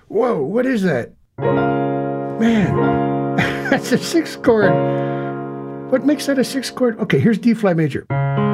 Whoa, what is that? Man, that's a sixth chord. What makes that a sixth chord? Okay, here's D flat major.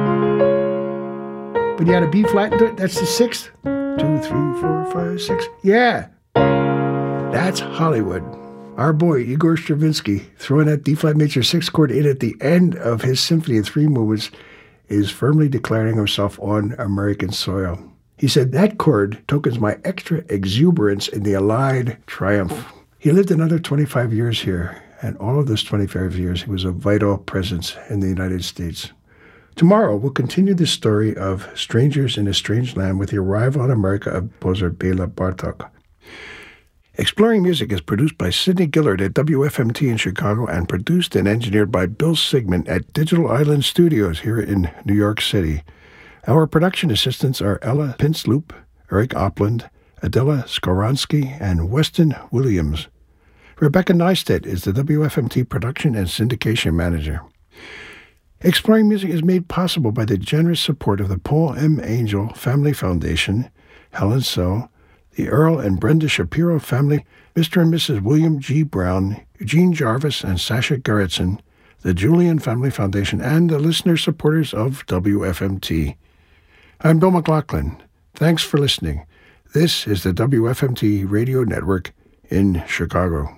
But you add a B flat into it, that's the sixth. 2, 3, 4, 5, 6. Yeah. That's Hollywood. Our boy, Igor Stravinsky, throwing that D flat major sixth chord in at the end of his symphony in 3 movements, is firmly declaring himself on American soil. He said, that chord tokens my extra exuberance in the Allied triumph. He lived another 25 years here, and all of those 25 years he was a vital presence in the United States. Tomorrow, we'll continue the story of Strangers in a Strange Land with the arrival in America of composer Bela Bartok. Exploring Music is produced by Sidney Gillard at WFMT in Chicago and produced and engineered by Bill Sigmund at Digital Island Studios here in New York City. Our production assistants are Ella Pinsloop, Eric Opland, Adela Skoronsky, and Weston Williams. Rebecca Neistat is the WFMT production and syndication manager. Exploring Music is made possible by the generous support of the Paul M. Angel Family Foundation, Helen So, the Earl and Brenda Shapiro family, Mr. and Mrs. William G. Brown, Eugene Jarvis, and Sasha Gerritsen, the Julian Family Foundation, and the listener supporters of WFMT. I'm Bill McLaughlin. Thanks for listening. This is the WFMT Radio Network in Chicago.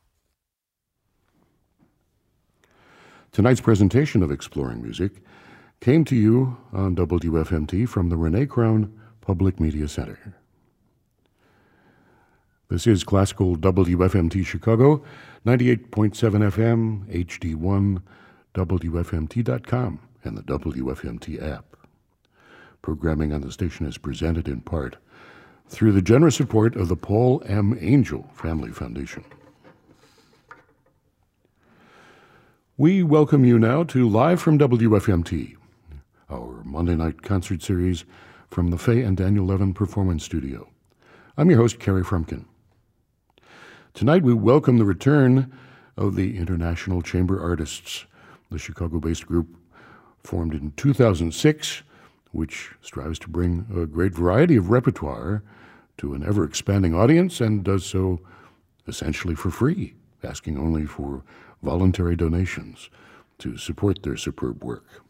Tonight's presentation of Exploring Music came to you on WFMT from the Renee Crown Public Media Center. This is classical WFMT Chicago, 98.7 FM, HD1, WFMT.com, and the WFMT app. Programming on the station is presented in part through the generous support of the Paul M. Angel Family Foundation. We welcome you now to Live from WFMT, our Monday night concert series from the Faye and Daniel Levin Performance Studio. I'm your host, Kerry Frumkin. Tonight we welcome the return of the International Chamber Artists, the Chicago-based group formed in 2006, which strives to bring a great variety of repertoire to an ever-expanding audience and does so essentially for free, asking only for voluntary donations to support their superb work.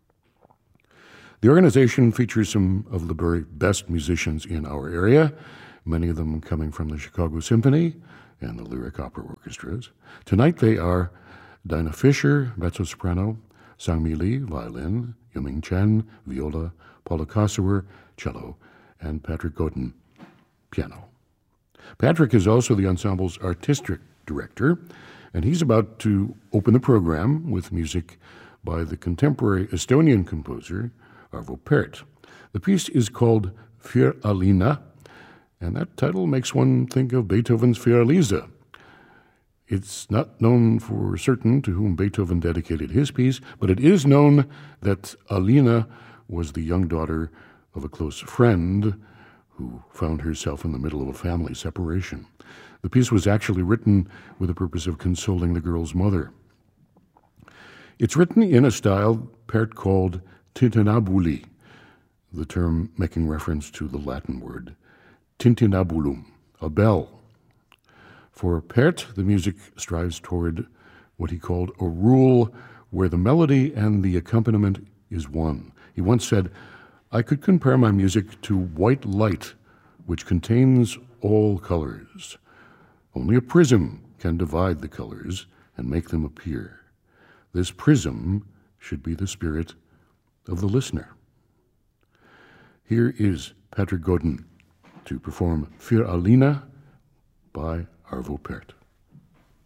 The organization features some of the very best musicians in our area, many of them coming from the Chicago Symphony and the Lyric Opera Orchestras. Tonight they are Dinah Fisher, mezzo-soprano, Sang-Mi Lee, violin, Yuming Chen, viola, Paula Kossower, cello, and Patrick Godin, piano. Patrick is also the ensemble's artistic director, and he's about to open the program with music by the contemporary Estonian composer Arvo Pärt. The piece is called Für Alina, and that title makes one think of Beethoven's Fiordalisa. It's not known for certain to whom Beethoven dedicated his piece, but it is known that Alina was the young daughter of a close friend who found herself in the middle of a family separation. The piece was actually written with the purpose of consoling the girl's mother. It's written in a style Pärt called tintinnabuli, the term making reference to the Latin word tintinnabulum, a bell. For Pärt, the music strives toward what he called a rule where the melody and the accompaniment is one. He once said, "I could compare my music to white light, which contains all colors. Only a prism can divide the colors and make them appear. This prism should be the spirit of the listener." Here is Patrick Godin to perform Für Alina by Arvo Pärt.